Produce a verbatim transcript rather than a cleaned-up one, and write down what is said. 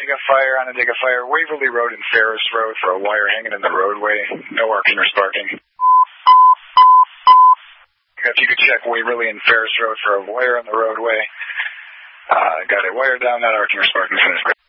Dig a fire on a dig a fire. Waverly Road and Ferris Road for a wire hanging in the roadway. No arcing or sparking. If you could check Waverly and Ferris Road for a wire on the roadway. Uh, got a wire down, not arcing or sparking.